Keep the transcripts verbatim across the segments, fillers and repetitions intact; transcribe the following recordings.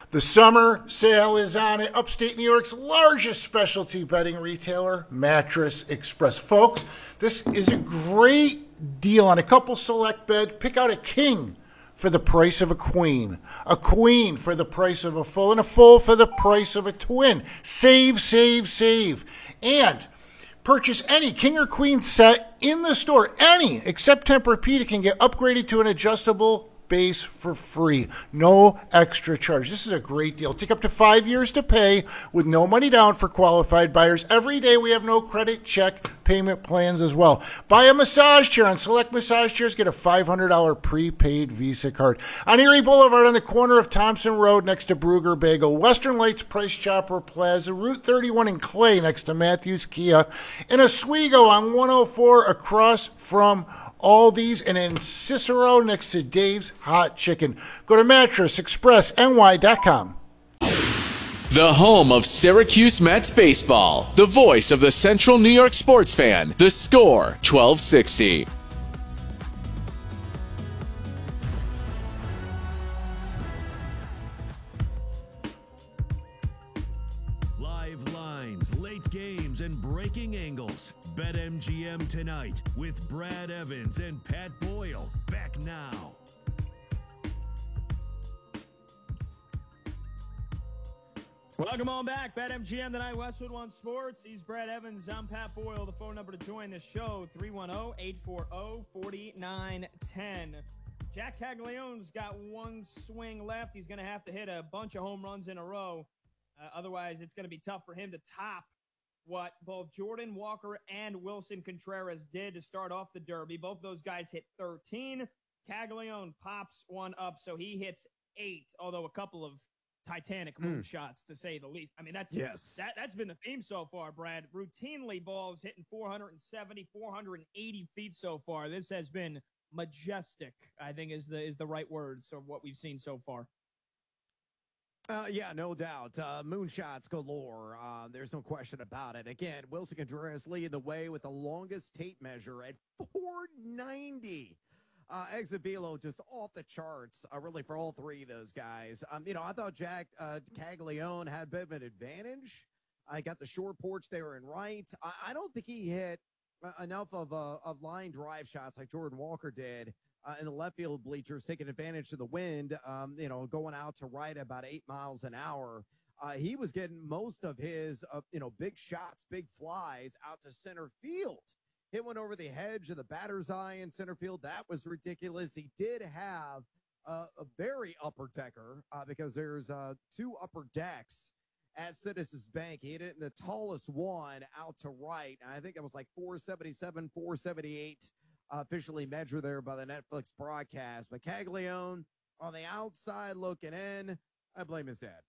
The summer sale is on at upstate New York's largest specialty bedding retailer, Mattress Express. Folks, this is a great deal on a couple select beds. Pick out a king for the price of a queen, a queen for the price of a full, and a full for the price of a twin. Save, save, save. And purchase any king or queen set in the store, any, except Tempur-Pedic, can get upgraded to an adjustable base for free. No extra charge. This is a great deal. Take up to five years to pay with no money down for qualified buyers. Every day we have no credit check payment plans as well. Buy a massage chair on select massage chairs. Get a five hundred dollars prepaid Visa card. On Erie Boulevard on the corner of Thompson Road next to Bruger Bagel. Western Lights Price Chopper Plaza. Route thirty-one in Clay next to Matthews Kia. In Oswego on one oh four across from Aldi's, and in Cicero next to Dave's Hot Chicken. Go to mattress express N Y dot com. The home of Syracuse Mets baseball. The voice of the Central New York sports fan. The Score, twelve sixty. Live lines, late games, and breaking angles. BetMGM tonight with Brad Evans and Pat Boyle. Back now. Welcome on back. BetMGM tonight, Westwood One Sports. He's Brad Evans. I'm Pat Boyle. The phone number to join the show, three one zero, eight four zero, four nine one zero. Jack Caglianone's got one swing left. He's going to have to hit a bunch of home runs in a row. Uh, otherwise, it's going to be tough for him to top what both Jordan Walker and Wilson Contreras did to start off the Derby. Both those guys hit thirteen. Caglianone pops one up, so he hits eight, although a couple of Titanic moon mm. shots, to say the least. I mean, that's yes. that, that's been the theme so far, Brad. Routinely balls hitting four seventy, four eighty feet so far. This has been majestic, I think is the is the right word, so what we've seen so far. Uh, yeah, no doubt. Uh, moonshots galore. Uh, there's no question about it. Again, Wilson Contreras leading the way with the longest tape measure at four ninety. Uh, Exabilo just off the charts, uh, really, for all three of those guys. Um, you know, I thought Jack uh, Caglianone had a bit of an advantage. I got the short porch there in right. I, I don't think he hit uh, enough of uh, of line drive shots like Jordan Walker did. Uh, in the left field bleachers, taking advantage of the wind, um, you know, going out to right about eight miles an hour. Uh, he was getting most of his, uh, you know, big shots, big flies out to center field. Hit one over the hedge of the batter's eye in center field. That was ridiculous. He did have uh, a very upper decker uh, because there's uh, two upper decks at Citizens Bank. He hit it in the tallest one out to right. And I think it was like four seventy-seven, four seventy-eight. Uh, officially measured there by the Netflix broadcast. But Caglianone on the outside looking in, I blame his dad.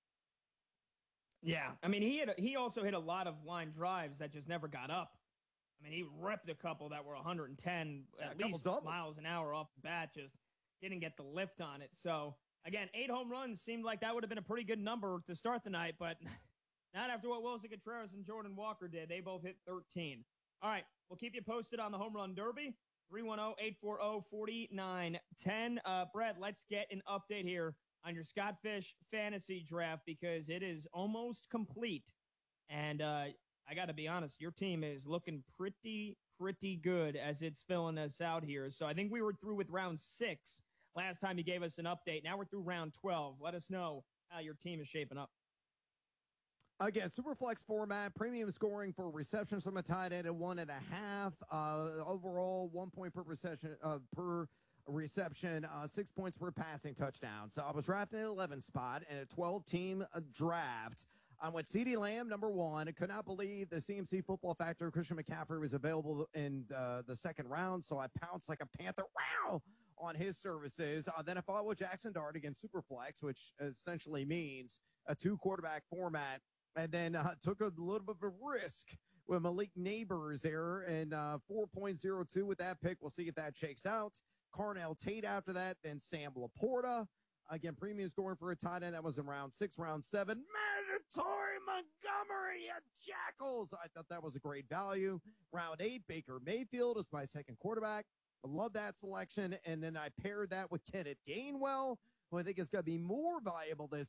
Yeah, I mean, he hit a, he also hit a lot of line drives that just never got up. I mean, he ripped a couple that were one ten yeah, at least miles an hour off the bat, just didn't get the lift on it. So, again, eight home runs seemed like that would have been a pretty good number to start the night, but not after what Wilson Contreras and Jordan Walker did. They both hit thirteen. All right, we'll keep you posted on the Home Run Derby, three one zero, eight four zero, four nine one zero. Uh, Brad, let's get an update here on your Scott Fish fantasy draft because it is almost complete. And uh, I got to be honest, your team is looking pretty, pretty good as it's filling us out here. So I think we were through with round six last time you gave us an update. Now we're through round twelve. Let us know how your team is shaping up. Again, Superflex format, premium scoring for receptions from a tight end at one and a half. Uh, overall, one point per reception, uh, per reception, uh, six points per passing touchdown. So I was drafting at eleven spot in a twelve-team uh, draft. I went CeeDee Lamb, number one. I could not believe the C M C football factor. Christian McCaffrey was available in uh, the second round, so I pounced like a panther. Wow! On his services. Uh, then I followed with Jackson Dart against Superflex, which essentially means a two-quarterback format. And then uh, took a little bit of a risk with Malik Neighbors there and uh, four point oh two with that pick. We'll see if that shakes out. Carnell Tate after that, then Sam Laporta. Again, premium scoring for a tight end. That was in round six, round seven. Mandatory Montgomery at Jackals. I thought that was a great value. Round eight, Baker Mayfield is my second quarterback. I love that selection. And then I paired that with Kenneth Gainwell, who I think is going to be more valuable this